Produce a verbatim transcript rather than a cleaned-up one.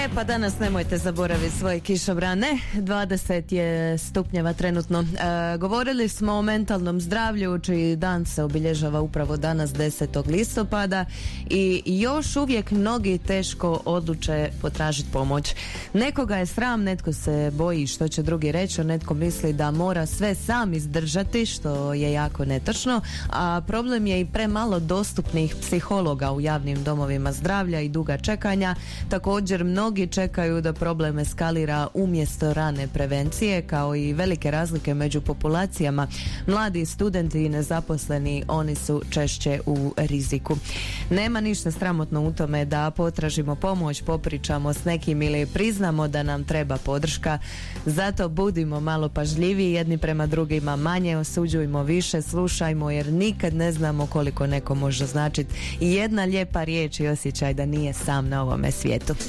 E pa danas nemojte zaboraviti svoje kišobrane. dvadeset je stupnjeva trenutno. E, govorili smo o mentalnom zdravlju, čiji dan se obilježava upravo danas desetog listopada i još uvijek mnogi teško odluče potražiti pomoć. Nekoga je sram, netko se boji što će drugi reći, netko misli da mora sve sam izdržati, što je jako netočno, a problem je i premalo dostupnih psihologa u javnim domovima zdravlja i duga čekanja. Također mnogi čekaju da problem eskalira umjesto rane prevencije, kao i velike razlike među populacijama. Mladi studenti i nezaposleni, oni su češće u riziku. Nema ništa sramotno u tome da potražimo pomoć, popričamo s nekim ili priznamo da nam treba podrška. Zato budimo malo pažljiviji jedni prema drugima, manje osuđujmo, više slušajmo, jer nikad ne znamo koliko neko može značiti. I jedna lijepa riječ i osjećaj da nije sam na ovome svijetu.